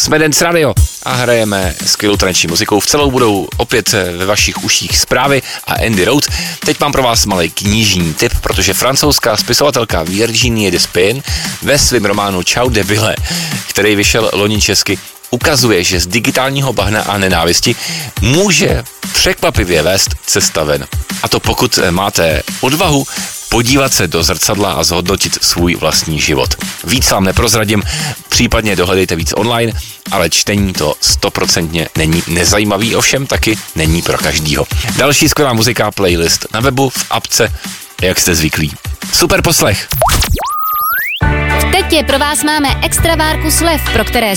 Jsme Dance Radio a hrajeme skvělou taneční muzikou. V celou budou opět ve vašich uších zprávy a Andy Rhodes. Teď mám pro vás malý knižní tip, protože francouzská spisovatelka Virginie Despentes ve svém románu Čau debile, který vyšel loni česky, ukazuje, že z digitálního bahna a nenávisti může překvapivě vést cesta ven. A to pokud máte odvahu podívat se do zrcadla a zhodnotit svůj vlastní život. Víc vám neprozradím, případně dohledejte víc online, ale čtení to 100% není nezajímavý, ovšem taky není pro každýho. Další skvělá muzika, playlist na webu, v apce, jak jste zvyklí. Super poslech! Teď je pro vás máme extra várku slev, pro které